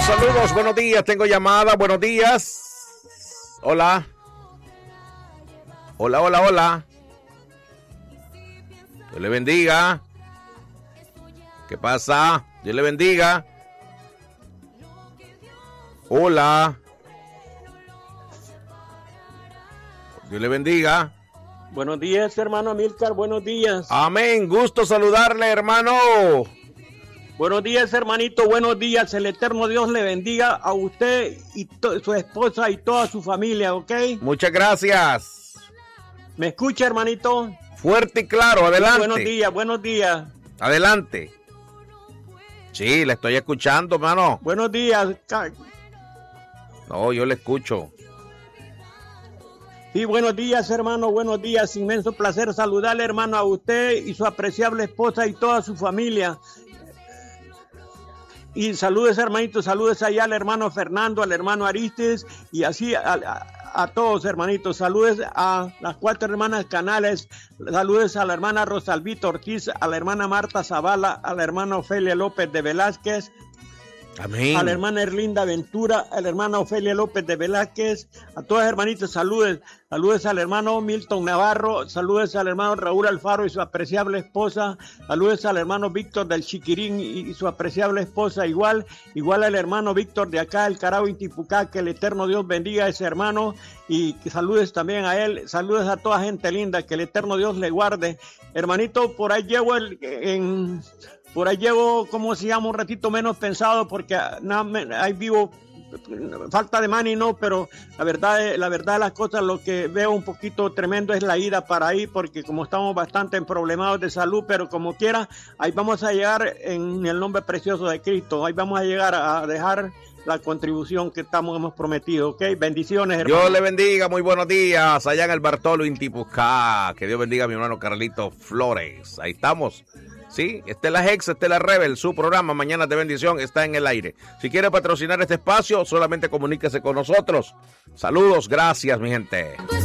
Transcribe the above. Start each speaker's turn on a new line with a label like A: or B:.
A: Saludos, buenos días, tengo llamada, buenos días. Hola. Hola. Dios le bendiga. ¿Qué pasa? Dios le bendiga. Hola. Dios le bendiga.
B: Buenos días, hermano Amílcar, buenos días.
A: Amén, gusto saludarle, hermano.
B: Buenos días, hermanito, buenos días. El eterno Dios le bendiga a usted y su esposa y toda su familia, ¿ok?
A: Muchas gracias.
B: ¿Me escucha, hermanito?
A: Fuerte y claro, adelante.
B: Buenos días.
A: Adelante. Sí, le estoy escuchando, hermano.
B: Buenos días.
A: No, yo le escucho.
B: Sí, buenos días, hermano, buenos días. Inmenso placer saludarle, hermano, a usted y su apreciable esposa y toda su familia. Y saludes, hermanito, saludes allá al hermano Fernando, al hermano Aristes y así a todos, hermanitos. Saludes a las 4 hermanas Canales, saludes a la hermana Rosalvita Ortiz, a la hermana Marta Zavala, a la hermana Ofelia López de Velázquez.
A: Amén.
B: A la hermana Erlinda Ventura, a la hermana Ofelia López de Velázquez, a todas hermanitas, saludes al hermano Milton Navarro, saludes al hermano Raúl Alfaro y su apreciable esposa, saludes al hermano Víctor del Chiquirín y su apreciable esposa, igual al hermano Víctor de acá, el Carao Intipucá, que el eterno Dios bendiga a ese hermano y que saludes también a él, saludes a toda gente linda, que el eterno Dios le guarde. Hermanito, por ahí llevo ¿cómo se llama? Un ratito menos pensado porque ahí vivo, falta de money, no, pero la verdad de las cosas, lo que veo un poquito tremendo es la ida para ahí, porque como estamos bastante problemados de salud, pero como quiera, ahí vamos a llegar en el nombre precioso de Cristo, ahí vamos a llegar a dejar la contribución que hemos prometido, ¿ok? Bendiciones, hermano.
A: Dios le bendiga, muy buenos días, allá en el Bartolo Intipucá, que Dios bendiga a mi hermano Carlito Flores, ahí estamos. Sí, Estela Hex, Estela Rebel, su programa Mañanas de Bendición está en el aire. Si quiere patrocinar este espacio, solamente comuníquese con nosotros. Saludos, gracias, mi gente.